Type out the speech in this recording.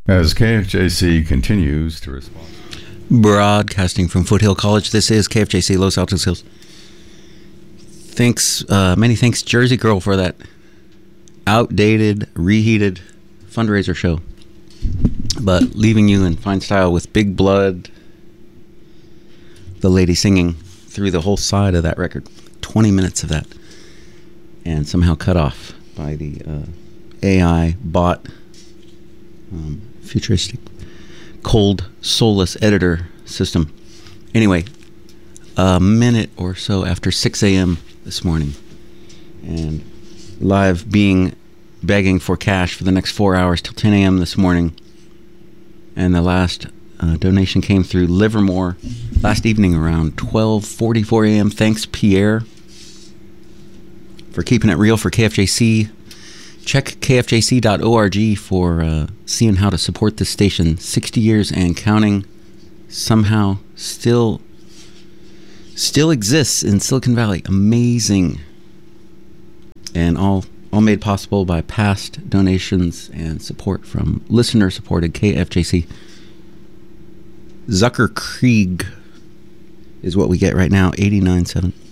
As KFJC continues to respond. Broadcasting from Foothill College, this is KFJC Los Altos Hills. Many thanks, Jersey Girl, for that outdated, reheated fundraiser show. But leaving you in fine style with Big Blood, the lady singing through the whole side of that record. 20 minutes of that. And somehow cut off by the AI bot, futuristic, cold, soulless editor system. Anyway, a minute or so after 6 a.m. this morning, and live begging for cash for the next 4 hours till 10 a.m. this morning. And the last donation came through Livermore last evening around 12:44 a.m. Thanks, Pierre, for keeping it real for KFJC. Check kfjc.org for seeing how to support this station. 60 years and counting. Somehow still exists in Silicon Valley. Amazing. And all made possible by past donations and support from listener-supported KFJC. Zucker Krieg is what we get right now, 89.7.